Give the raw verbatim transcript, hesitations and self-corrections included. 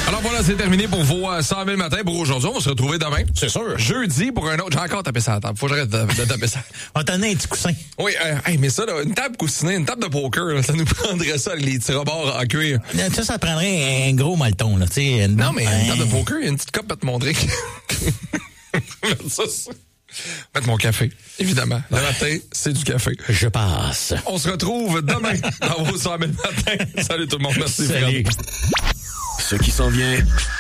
Alors voilà, c'est terminé pour vos euh, cent mille matins pour aujourd'hui. On va se retrouver demain. C'est sûr. Jeudi pour un autre. J'ai encore tapé ça à la table. Faut que j'arrête de, de taper ça. On t'en a un petit coussin. Oui, euh, hey, mais ça, là, une table coussinée, une table de poker, là, ça nous prendrait ça avec les petits rebords en cuir. Ça, ça prendrait un gros malton, là, tu sais. Non, mais une table de poker, il y a une petite coupe à te montrer. ça, ça. Mettre mon café, évidemment. Le matin, c'est du café. Je passe. On se retrouve demain dans vos cent mille matins. Salut tout le monde. Merci. Salut. Ce qui s'en vient